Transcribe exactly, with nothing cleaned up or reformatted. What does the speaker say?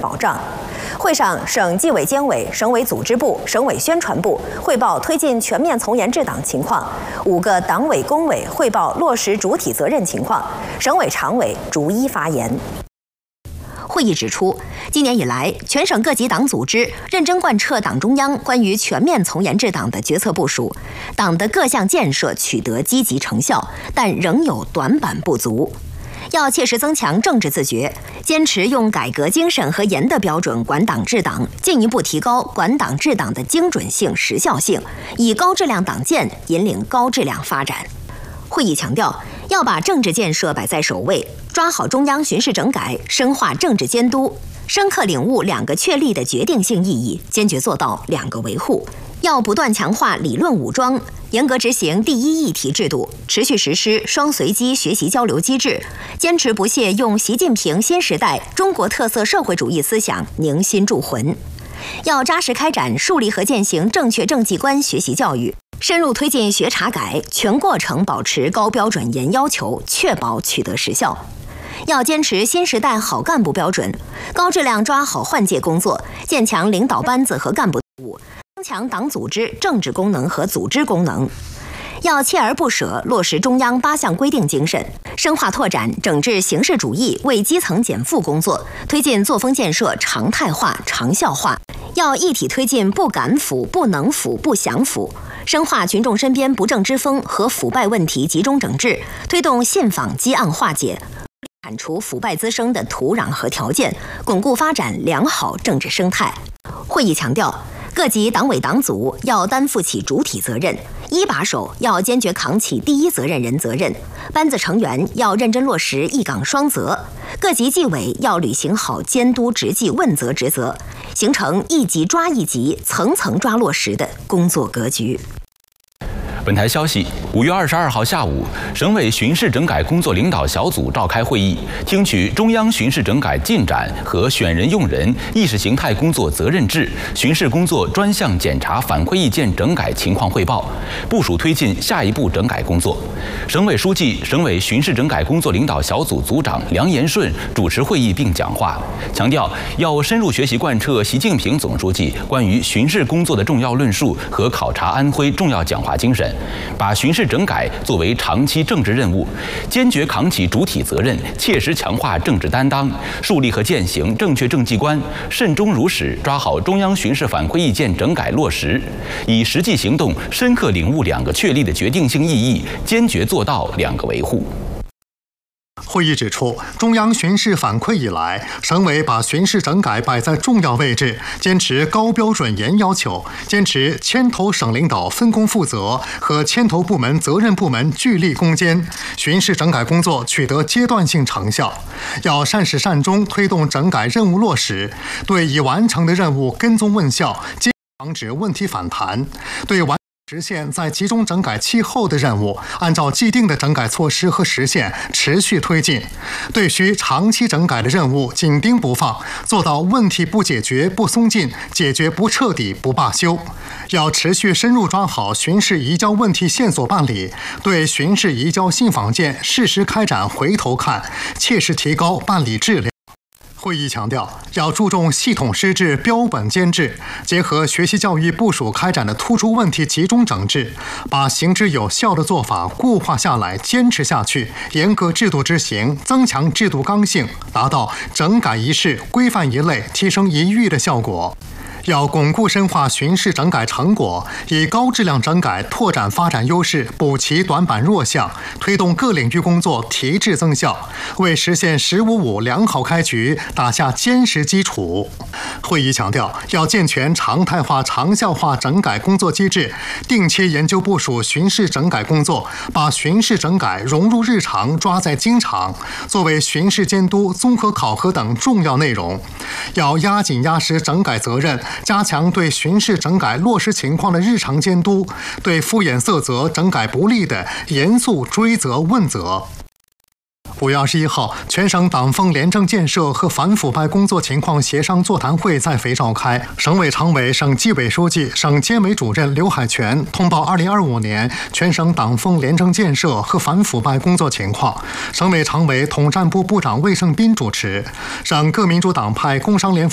保障。会上，省纪委监委、省委组织部、省委宣传部汇报推进全面从严治党情况，五个党委工委汇报落实主体责任情况，省委常委逐一发言。会议指出，今年以来，全省各级党组织认真贯彻党中央关于全面从严治党的决策部署，党的各项建设取得积极成效，但仍有短板不足。要切实增强政治自觉，坚持用改革精神和严的标准管党治党，进一步提高管党治党的精准性、时效性，以高质量党建引领高质量发展。会议强调，要把政治建设摆在首位，抓好中央巡视整改，深化政治监督，深刻领悟两个确立的决定性意义，坚决做到两个维护。要不断强化理论武装，严格执行第一议题制度，持续实施双随机学习交流机制，坚持不懈用习近平新时代中国特色社会主义思想凝心铸魂。要扎实开展树立和践行正确政绩观学习教育，深入推进学查改，全过程保持高标准严要求，确保取得实效。要坚持新时代好干部标准，高质量抓好换届工作，建强领导班子和干部队伍，增强党组织政治功能和组织功能。要锲而不舍落实中央八项规定精神，深化拓展整治形式主义为基层减负工作，推进作风建设常态化、长效化。要一体推进不敢腐、不能腐、不想腐，深化群众身边不正之风和腐败问题集中整治，推动信访积案化解，铲除腐败滋生的土壤和条件，巩固发展良好政治生态。会议强调，各级党委党组要担负起主体责任，一把手要坚决扛起第一责任人责任，班子成员要认真落实一岗双责，各级纪委要履行好监督执纪问责职责，形成一级抓一级、层层抓落实的工作格局。 本台消息，五月二十二号下午，省委巡视整改工作领导小组召开会议，听取中央巡视整改进展和选人用人、意识形态工作责任制、巡视工作专项检查反馈意见整改情况汇报，部署推进下一步整改工作。省委书记、省委巡视整改工作领导小组组长梁延顺主持会议并讲话，强调要深入学习贯彻习近平总书记关于巡视工作的重要论述和考察安徽重要讲话精神，把巡视整改作为长期政治任务，坚决扛起主体责任，切实强化政治担当，树立和践行正确政绩观，慎终如始抓好中央巡视反馈意见整改落实，以实际行动深刻领悟两个确立的决定性意义，坚决做到两个维护。 会议指出，中央巡视反馈以来，省委把巡视整改摆在重要位置，坚持高标准严要求，坚持牵头省领导分工负责和牵头部门责任部门聚力攻坚，巡视整改工作取得阶段性成效。要善始善终推动整改任务落实，对已完成的任务跟踪问效，坚决防止问题反弹，对完实现在集中整改期后的任务，按照既定的整改措施和实现持续推进；对需长期整改的任务紧盯不放，做到问题不解决不松劲，解决不彻底不罢休。要持续深入抓好巡视移交问题线索办理，对巡视移交信访件适时开展回头看，切实提高办理质量。会议强调，要注重系统施治、标本兼治，结合学习教育部署开展的突出问题集中整治，把行之有效的做法固化下来、坚持下去，严格制度执行，增强制度刚性，达到整改一事、规范一类、提升一域的效果。要巩固深化巡视整改成果，以高质量整改拓展发展优势，补齐短板弱项，推动各领域工作提质增效，为实现“十五五”良好开局打下坚实基础。会议强调，要健全常态化、长效化整改工作机制，定期研究部署巡视整改工作，把巡视整改融入日常，抓在经常，作为巡视监督、综合考核等重要内容。要压紧压实整改责任，加强对巡视整改落实情况的日常监督，对敷衍塞责、整改不力的严肃追责问责。五月二十一号，全省党风廉政建设和反腐败工作情况协商座谈会在肥召开。省委常委、省纪委书记、省监委主任刘海泉通报二零二五年全省党风廉政建设和反腐败工作情况。省委常委、统战部部长魏胜斌主持。省各民主党派、工商联